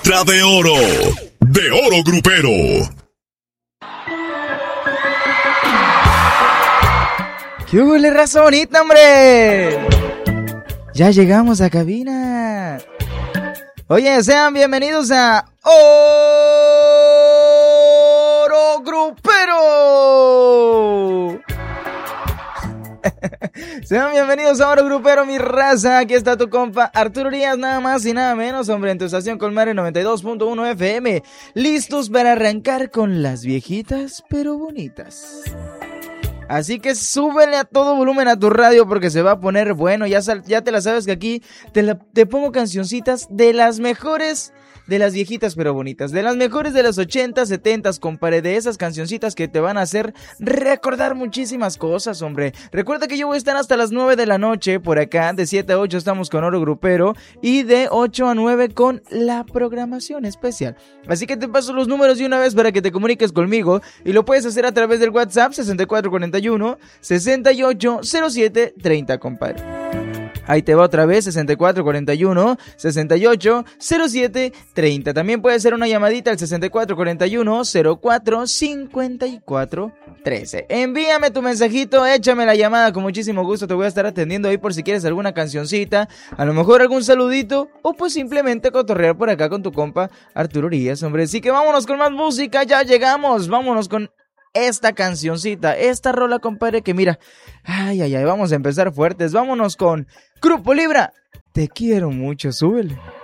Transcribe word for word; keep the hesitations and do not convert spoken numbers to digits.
Letra de oro. De Oro Grupero. ¡Qué huele, raza bonita, hombre! Ya llegamos a cabina. Oye, sean bienvenidos a Oro Grupero. Sean bienvenidos a Oro Grupero, mi raza. Aquí está tu compa Arturo Urias, nada más y nada menos, hombre, en tu estación Colmare noventa y dos punto uno F M. Listos para arrancar con las viejitas pero bonitas. Así que súbele a todo volumen a tu radio porque se va a poner bueno. Ya, sal, ya te la sabes que aquí te, la, te pongo cancioncitas de las mejores, de las viejitas pero bonitas, de las mejores de los ochenta, setenta, compadre, de esas cancioncitas que te van a hacer recordar muchísimas cosas, hombre. Recuerda que yo voy a estar hasta las nueve de la noche por acá, de siete a ocho estamos con Oro Grupero y de ocho a nueve con la programación especial. Así que te paso los números de una vez para que te comuniques conmigo y lo puedes hacer a través del WhatsApp sesenta y cuatro cuarenta y uno, sesenta y ocho, cero siete, treinta, compadre. Ahí te va otra vez, sesenta y cuatro cuarenta y uno, sesenta y ocho, cero siete, treinta. También puede ser una llamadita al sesenta y cuatro cuarenta y uno, cero cuatro, cincuenta y cuatro, trece. Envíame tu mensajito, échame la llamada, con muchísimo gusto te voy a estar atendiendo ahí por si quieres alguna cancioncita, a lo mejor algún saludito, o pues simplemente cotorrear por acá con tu compa Arturo Urias, hombre. Así que vámonos con más música, ya llegamos, vámonos con esta cancioncita, esta rola, compadre, que mira, ay, ay, ay, vamos a empezar fuertes, vámonos con Grupo Libra, te quiero mucho, súbele.